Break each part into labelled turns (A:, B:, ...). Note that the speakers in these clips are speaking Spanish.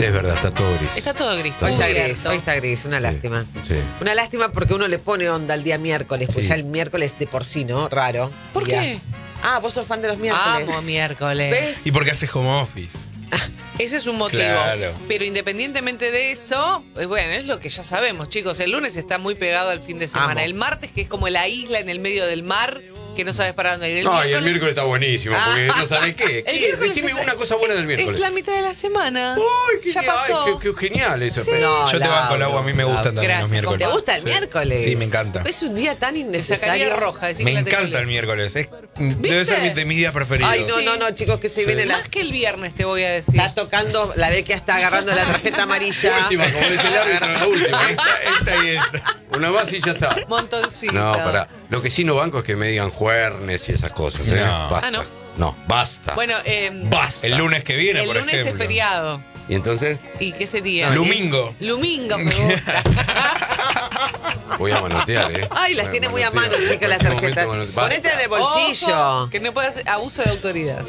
A: Es verdad, está todo gris.
B: Está todo gris.
C: Hoy está gris, una lástima.
A: Sí.
C: Una lástima porque uno le pone onda al día miércoles, pues ya el miércoles de por sí, ¿no? Raro.
B: ¿Por qué?
C: Ah, vos sos fan de los miércoles.
B: Amo miércoles.
C: ¿Ves?
D: Y porque haces home office.
B: Ese es un motivo.
D: Claro.
B: Pero independientemente de eso, bueno, es lo que ya sabemos, chicos. El lunes está muy pegado al fin de semana.
C: Amo.
B: El martes, que es como la isla en el medio del mar, que no sabes para dónde ir.
A: No, y el miércoles está buenísimo, porque no sabes qué.
B: El miércoles
A: Decime
B: está-
A: una cosa buena del miércoles.
B: Es la mitad de la semana.
A: Uy,
B: ya pasó.
A: qué genial eso.
B: Sí.
C: No,
D: Yo te banco el
C: Laura,
D: agua, a mí me gustan también
B: Gracias,
D: los miércoles.
C: ¿Te gusta el miércoles?
D: Sí, me encanta.
C: Es un día tan
B: Te
C: innecesario.
B: sacaría roja. decir
D: Me
B: que la tengo
D: encanta el
B: lejos.
D: miércoles. Debe ser de mis días preferidos.
C: Ay, no, chicos, que se viene la...
B: Más que el viernes, te voy a decir.
C: Está tocando, la Becky está agarrando la tarjeta amarilla.
A: Última, como dice el árbitro, la última.
D: Esta y esta.
A: Una más y ya está.
B: Montoncito.
A: No, pará. Lo que sí no banco es que me digan juernes y esas cosas. ¿eh?
D: No.
A: Basta.
B: Ah, ¿no?
A: No, basta.
B: Bueno,
A: Basta.
D: El lunes que viene,
B: el
D: por
B: lunes
D: ejemplo.
B: es feriado.
A: ¿Y entonces?
B: ¿Y qué sería?
D: Lumingo.
B: Lumingo, me gusta.
A: Voy a manotear, ¿eh?
C: Ay, las
A: Voy
C: tiene muy a mano,
A: manotear.
C: chicas, las
A: En cualquier
C: tarjetas.
A: momento manotear.
C: Ponete en el bolsillo.
B: Ojo, que no puedas abuso de autoridad.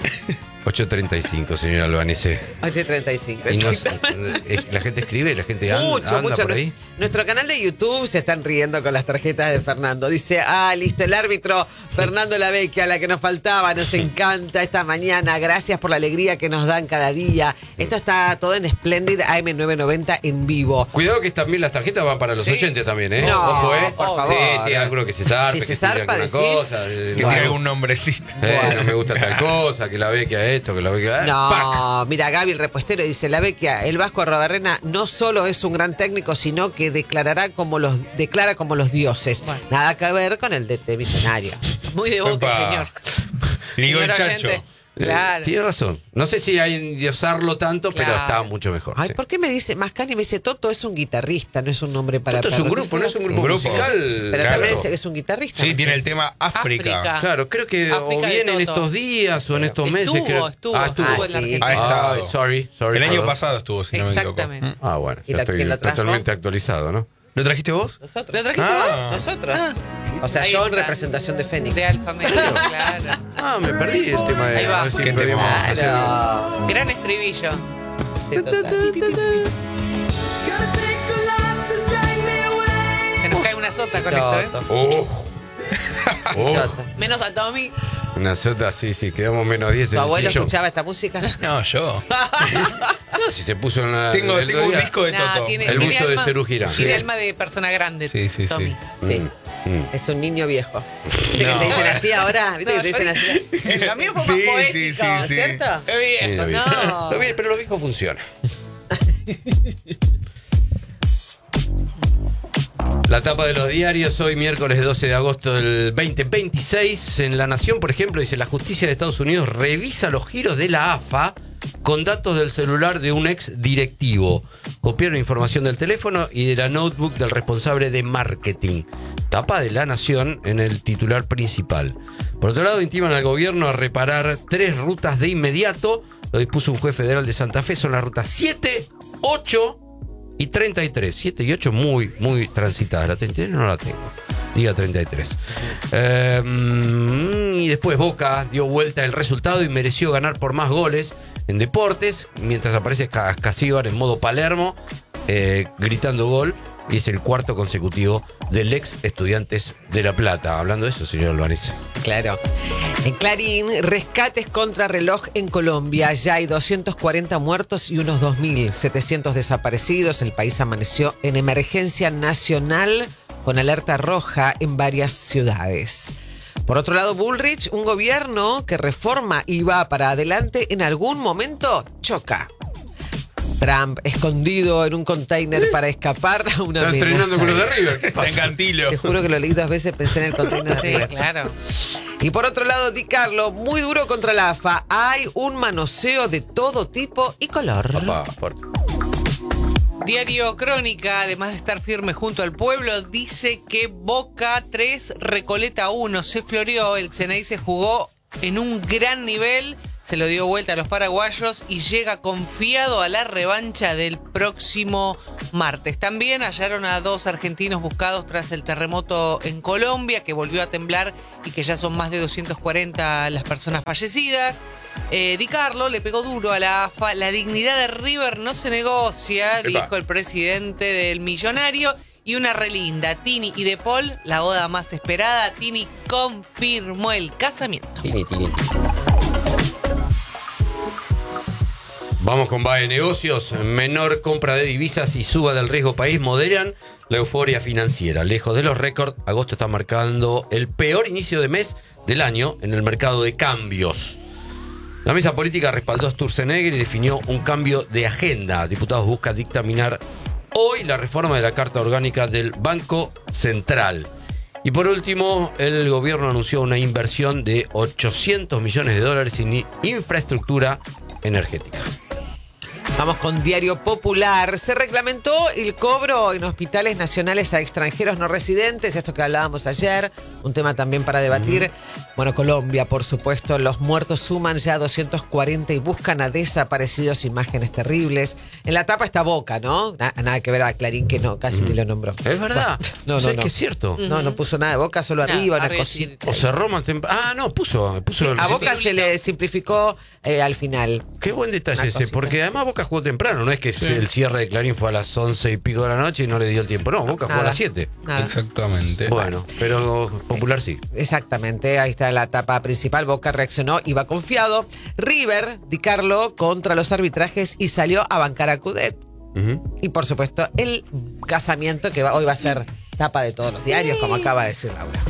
A: 8:35, señora Albanese.
C: 8:35.
A: Y no-
C: exactamente.
A: la gente escribe, la gente anda
C: Mucho.
A: por ahí.
C: Nuestro canal de YouTube se están riendo con las tarjetas de Fernando. Dice, listo, el árbitro Fernando Lavecchia, la que nos faltaba, nos encanta esta mañana. Gracias por la alegría que nos dan cada día. Esto está todo en Splendid AM990 en vivo.
A: Cuidado que también las tarjetas van para los
B: Sí.
A: oyentes también, ¿eh?
C: No,
A: Ojo, ¿eh?
C: por favor.
A: Sí, alguno que se zarpe,
C: Si
A: que
C: se
A: tire
C: zarpa,
A: alguna
C: decís.
A: cosa.
D: Que
A: Bueno.
D: tiene algún nombrecito.
A: No me gusta tal cosa, que la Vecchia esto, que la Vecchia...
C: No, mira, Gaby, el repuestero, dice, la Vecchia, el Vasco Arrobarrena no solo es un gran técnico, sino que declara como los dioses.
B: Bueno.
C: Nada que ver con el DT millonario.
B: Muy de boca,
D: Epa.
B: señor.
D: Digo el
B: Señor
D: chacho.
B: oyente. Claro.
A: Tiene razón. No sé si hay que endiosarlo tanto, pero
B: Claro.
A: está mucho mejor.
C: Ay,
A: sí.
C: ¿por qué me dice, Mascani me dice, Toto es un guitarrista, no es un nombre para
A: Esto es un
C: perro?
A: grupo, no es un grupo,
D: Un grupo.
A: musical.
C: Pero
D: Claro.
C: también dice que es un guitarrista.
D: Sí,
C: ¿no?
D: tiene el tema África.
B: África.
A: Claro, creo que
B: África
A: o
B: de
A: viene en
B: Toto.
A: estos días o en estos meses.
B: Estuvo
A: Estuvo
B: en la
C: sí.
B: Argentina.
D: Ha estado.
A: Ay, sorry.
D: El año
A: perdón.
D: pasado estuvo, si no me equivoco.
B: Exactamente.
A: Bueno,
C: ¿Y
A: ya
C: la-
A: estoy
C: quién lo trajo?
A: totalmente actualizado, ¿no?
D: ¿Lo trajiste vos?
C: Nosotros.
B: ¿Lo trajiste
D: Ah.
B: vos?
C: Nosotros.
B: Ah.
C: O sea,
B: Ahí
C: yo en
B: está.
C: representación de Fénix.
B: De Alfa Medio, claro.
A: Me perdí el tema de...
B: Ahí va.
A: a ver si
D: Qué
A: podemos
D: tema.
A: hacer-
C: Claro.
B: Gran estribillo.
C: De Tota.
B: Se nos cae una sota con esto, ¿eh?
C: Toto. Toto.
B: Menos a Tommy.
A: Una sota, sí, quedamos menos 10
C: ¿Tu
A: en el
C: abuelo
A: sillón.
C: escuchaba esta música?
D: No, yo.
A: No, si se puso en la...
D: Tengo
A: el otro
D: un
A: día.
D: disco de
B: Nah,
D: Toto.
A: El buzo de Serú Girán.
B: Tiene
A: Sí.
B: alma de persona grande.
D: Sí, sí, sí.
B: Tommy.
C: Sí.
A: Mm.
C: Es un niño viejo. ¿Viste que
D: No,
C: se dicen
D: bueno.
C: así ahora? ¿Viste
B: No,
C: que se
B: yo
C: dicen así?
B: El camino fue
D: Sí,
B: más
D: sí,
B: poético,
D: sí, sí.
C: ¿Cierto?
B: Qué viejo,
A: Bien,
B: no.
A: Pero lo viejo funciona. La tapa de los diarios hoy, miércoles 12 de agosto del 2026. En La Nación, por ejemplo, dice: la justicia de Estados Unidos revisa los giros de la AFA con datos del celular de un ex directivo. Copiaron información del teléfono y de la notebook del responsable de marketing. Tapa de La Nación en el titular principal. Por otro lado, intiman al gobierno a reparar 3 rutas de inmediato. Lo dispuso un juez federal de Santa Fe. Son las rutas 7, 8 y 33. 7 y 8 muy, muy transitadas. La 33 no la tengo. Diga 33. Y después Boca dio vuelta el resultado y mereció ganar por más goles en deportes. Mientras aparece Casíbar en modo Palermo, gritando gol. Y es el 4º consecutivo del ex Estudiantes de La Plata. Hablando de eso, señor Albanese.
C: Claro. En Clarín, rescates contra reloj en Colombia. Ya hay 240 muertos y unos 2.700 desaparecidos. El país amaneció en emergencia nacional con alerta roja en varias ciudades. Por otro lado, Bullrich, un gobierno que reforma y va para adelante, en algún momento choca. Trump, escondido en un container para escapar a una
A: Está
C: amenaza.
A: entrenando con los de River. ¿Qué
D: Está
A: pasa?
D: en Cantilo.
C: Te juro que lo leí 2 veces, pensé en el container. de
B: Sí,
C: River.
B: claro.
C: Y por otro lado, Di Carlo, muy duro contra la AFA. Hay un manoseo de todo tipo y color.
A: Papá, fuerte.
B: Diario Crónica, además de estar firme junto al pueblo, dice que Boca 3, Recoleta 1. Se floreó, el Xeneize se jugó en un gran nivel, se lo dio vuelta a los paraguayos y llega confiado a la revancha del próximo martes. También hallaron a 2 argentinos buscados tras el terremoto en Colombia, que volvió a temblar y que ya son más de 240 las personas fallecidas. Di Carlo le pegó duro a la AFA. La dignidad de River no se negocia, dijo el presidente del Millonario. Y una relinda, Tini y De Paul, la boda más esperada. Tini confirmó el casamiento.
A: Tini. Vamos con BAE Negocios. Menor compra de divisas y suba del riesgo país moderan la euforia financiera. Lejos de los récords, agosto está marcando el peor inicio de mes del año en el mercado de cambios. La mesa política respaldó a Sturzenegger y definió un cambio de agenda. Diputados buscan dictaminar hoy la reforma de la Carta Orgánica del Banco Central. Y por último, el gobierno anunció una inversión de $800 millones en infraestructura energética.
C: Vamos con Diario Popular. Se reglamentó el cobro en hospitales nacionales a extranjeros no residentes, esto que hablábamos ayer, un tema también para debatir. Bueno, Colombia, por supuesto, los muertos suman ya 240 y buscan a desaparecidos, imágenes terribles. En la tapa está Boca, ¿no? Nada que ver a Clarín, que no, casi ni lo nombró.
A: ¿Es verdad?
C: Bueno, no.
A: Es que es cierto.
C: No puso nada de Boca, solo arriba, una cosita.
A: O cerró más temprano. Ah, no, puso
C: A Boca se le simplificó al final.
A: Qué buen detalle ese, porque además Boca jugó temprano, no es que el cierre de Clarín fue a las 11 y pico de la noche y no le dio el tiempo, no, Boca jugó a las 7.
D: Exactamente.
A: Bueno, pero Popular sí.
C: Exactamente, ahí está la etapa principal. Boca reaccionó, iba confiado. River, Di Carlo, contra los arbitrajes y salió a bancar a Coudet. Y por supuesto, el casamiento que hoy va a ser tapa de todos los diarios, como acaba de decir Laura.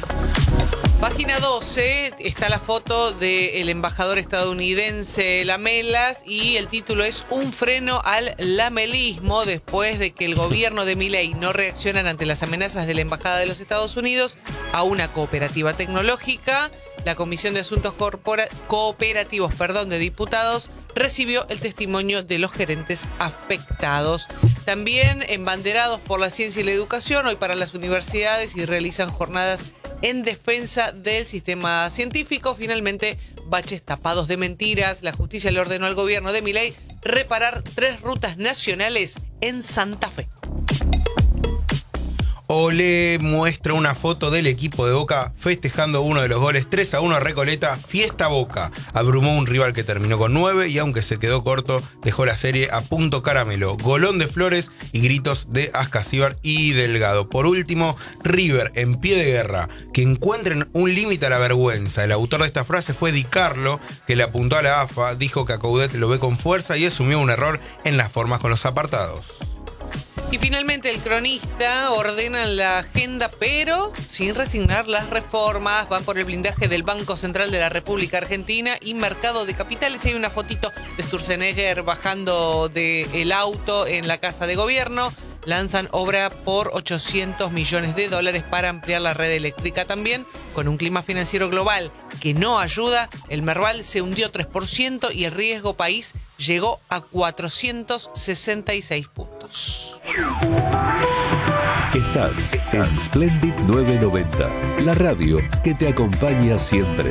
B: Página 12, está la foto del embajador estadounidense Lamelas y el título es Un freno al lamelismo, después de que el gobierno de Milei no reaccionara ante las amenazas de la Embajada de los Estados Unidos a una cooperativa tecnológica. La Comisión de Asuntos Cooperativos de Diputados recibió el testimonio de los gerentes afectados. También embanderados por la ciencia y la educación, hoy para las universidades y realizan jornadas en defensa del sistema científico. Finalmente, baches tapados de mentiras. La justicia le ordenó al gobierno de Milei reparar 3 rutas nacionales en Santa Fe.
D: Olé muestra una foto del equipo de Boca festejando uno de los goles 3-1 a Recoleta. Fiesta Boca. Abrumó un rival que terminó con 9 y aunque se quedó corto, dejó la serie a punto caramelo. Golón de Flores y gritos de Ascasíbar y Delgado. Por último, River en pie de guerra. Que encuentren un límite a la vergüenza. El autor de esta frase fue Di Carlo, que le apuntó a la AFA, dijo que a Coudet lo ve con fuerza y asumió un error en las formas con los apartados.
B: Y finalmente el cronista ordena la agenda, pero sin resignar las reformas. Van por el blindaje del Banco Central de la República Argentina y mercado de capitales. Hay una fotito de Sturzenegger bajando del auto en la Casa de Gobierno. Lanzan obra por $800 millones para ampliar la red eléctrica también. Con un clima financiero global que no ayuda, el Merval se hundió 3% y el riesgo país llegó a 466 puntos.
E: Estás en Splendid 990, la radio que te acompaña siempre.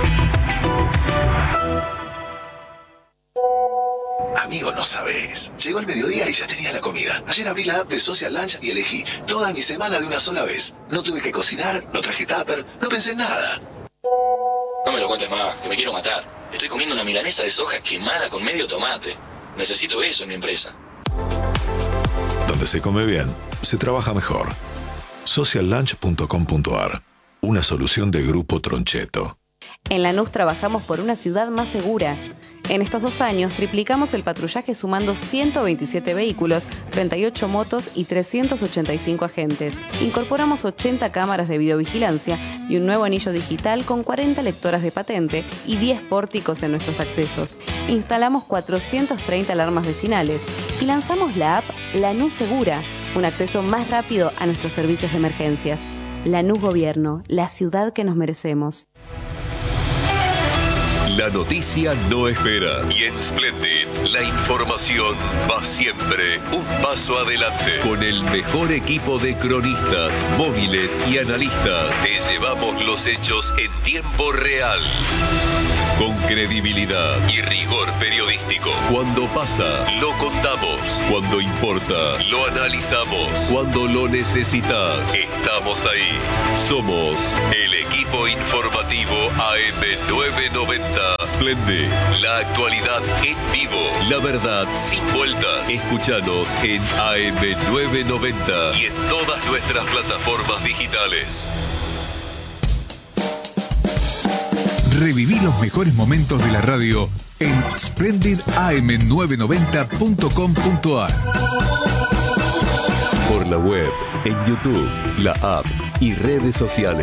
F: Amigo, no sabes. Llegó el mediodía y ya tenía la comida. Ayer abrí la app de Social Lunch y elegí toda mi semana de una sola vez. No tuve que cocinar, no traje tupper, no pensé en nada.
G: No me lo cuentes más, que me quiero matar. Estoy comiendo una milanesa de soja quemada con medio tomate. Necesito eso en mi empresa.
F: Donde se come bien, se trabaja mejor. Sociallunch.com.ar. Una solución de Grupo Troncheto.
H: En Lanús trabajamos por una ciudad más segura. En estos 2 años triplicamos el patrullaje sumando 127 vehículos, 38 motos y 385 agentes. Incorporamos 80 cámaras de videovigilancia y un nuevo anillo digital con 40 lectoras de patente y 10 pórticos en nuestros accesos. Instalamos 430 alarmas vecinales y lanzamos la app Lanús Segura, un acceso más rápido a nuestros servicios de emergencias. Lanús Gobierno, la ciudad que nos merecemos.
E: La noticia no espera y en Splendid la información va siempre un paso adelante. Con el mejor equipo de cronistas, móviles y analistas, te llevamos los hechos en tiempo real. Con credibilidad y rigor periodístico. Cuando pasa, lo contamos. Cuando importa, lo analizamos. Cuando lo necesitas, estamos ahí. Somos el equipo informativo AM 990. Splendid. La actualidad en vivo. La verdad sin vueltas. Escúchanos en AM990 y en todas nuestras plataformas digitales.
I: Reviví los mejores momentos de la radio en splendidam990.com.ar.
E: Por la web, en YouTube, la app y redes sociales.